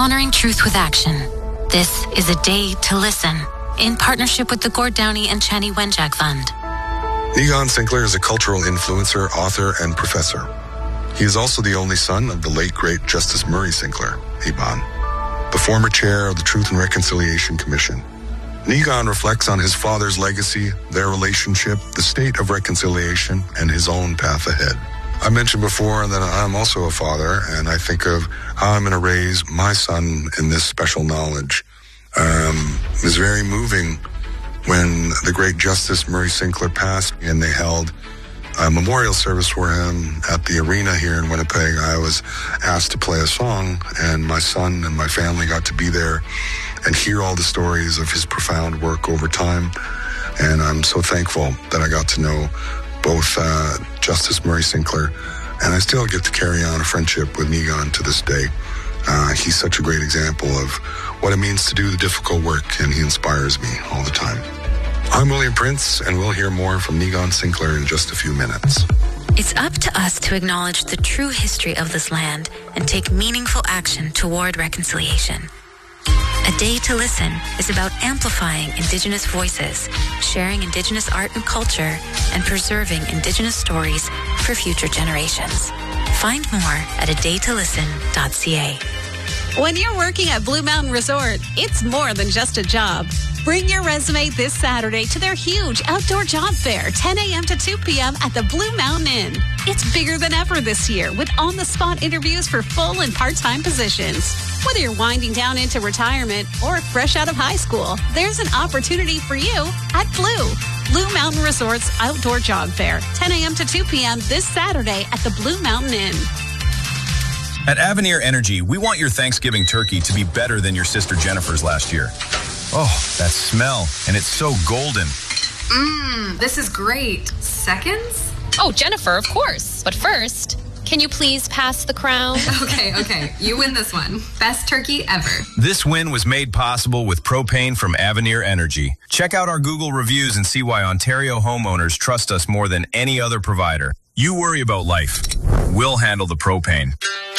Honoring truth with action. This is a day to listen, in partnership with the Gord Downey and Chani Wenjack Fund. Egon Sinclair is a cultural influencer, author, and professor. He is also the only son of the late, great Justice Murray Sinclair, Egon, the former chair of the Truth and Reconciliation Commission. Egon reflects on his father's legacy, their relationship, the state of reconciliation, and his own path ahead. I mentioned before that I'm also a father, and I think of how I'm going to raise my son in this special knowledge. It was very moving when the great Justice Murray Sinclair passed, and they held a memorial service for him at the arena here in Winnipeg. I was asked to play a song, and my son and my family got to be there and hear all the stories of his profound work over time. And I'm so thankful that I got to know both Justice Murray Sinclair, and I still get to carry on a friendship with Egon to this day. He's such a great example of what it means to do the difficult work, and he inspires me all the time. I'm William Prince, and we'll hear more from Egon Sinclair in just a few minutes. It's up to us to acknowledge the true history of this land and take meaningful action toward reconciliation. A Day to Listen is about amplifying Indigenous voices, sharing Indigenous art and culture, and preserving Indigenous stories for future generations. Find more at adaytolisten.ca. When you're working at Blue Mountain Resort, it's more than just a job. Bring your resume this Saturday to their huge outdoor job fair, 10 a.m. to 2 p.m. at the Blue Mountain Inn. It's bigger than ever this year with on-the-spot interviews for full and part-time positions. Whether you're winding down into retirement or fresh out of high school, there's an opportunity for you at Blue Mountain Resort's outdoor job fair, 10 a.m. to 2 p.m. this Saturday at the Blue Mountain Inn. At Avenir Energy, we want your Thanksgiving turkey to be better than your sister Jennifer's last year. Oh, that smell, and it's so golden. This is great. Seconds? Oh, Jennifer, of course. But first, can you please pass the crown? Okay. You win this one. Best turkey ever. This win was made possible with propane from Avenir Energy. Check out our Google reviews and see why Ontario homeowners trust us more than any other provider. You worry about life. We'll handle the propane.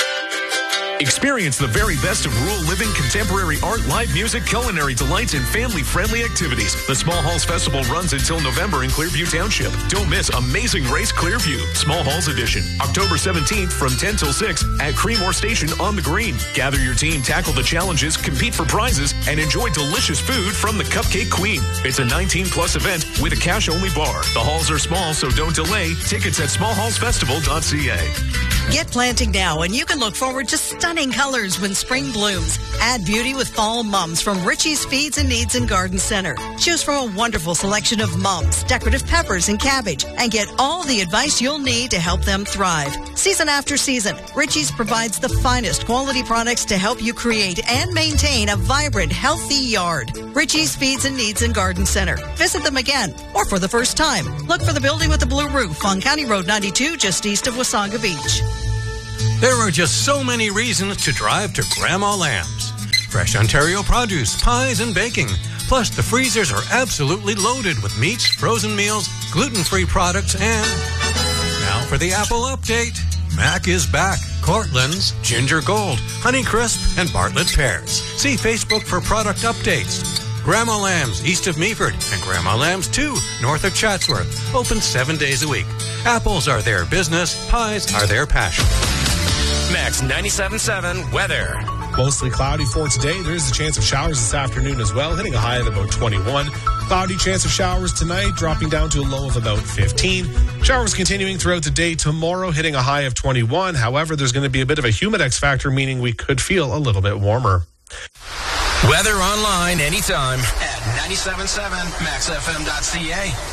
Experience the very best of rural living, contemporary art, live music, culinary delights, and family-friendly activities. The Small Halls Festival runs until November in Clearview Township. Don't miss Amazing Race Clearview, Small Halls Edition, October 17th from 10 till 6 at Creemore Station on the Green. Gather your team, tackle the challenges, compete for prizes, and enjoy delicious food from the Cupcake Queen. It's a 19-plus event with a cash-only bar. The halls are small, so don't delay. Tickets at smallhallsfestival.ca. Get planting now, and you can look forward to stunning colors when spring blooms. Add beauty with fall mums from Richie's Feeds and Needs and Garden Center. Choose from a wonderful selection of mums, decorative peppers, and cabbage, and get all the advice you'll need to help them thrive. Season after season, Richie's provides the finest quality products to help you create and maintain a vibrant, healthy yard. Richie's Feeds and Needs and Garden Center. Visit them again, or for the first time, look for the building with the blue roof on County Road 92, just east of Wasaga Beach. There are just so many reasons to drive to Grandma Lamb's. Fresh Ontario produce, pies, and baking. Plus, the freezers are absolutely loaded with meats, frozen meals, gluten-free products, and... Now for the Apple update. Mac is back. Cortland's, Ginger Gold, Honeycrisp, and Bartlett Pears. See Facebook for product updates. Grandma Lamb's, east of Meaford, and Grandma Lamb's 2, north of Chatsworth. Open 7 days a week. Apples are their business. Pies are their passion. Max 97.7 weather. Mostly cloudy for today. There is a chance of showers this afternoon as well, hitting a high of about 21. Cloudy chance of showers tonight, dropping down to a low of about 15. Showers continuing throughout the day tomorrow, hitting a high of 21. However, there's going to be a bit of a humidex factor, meaning we could feel a little bit warmer. Weather online anytime at 97.7maxfm.ca.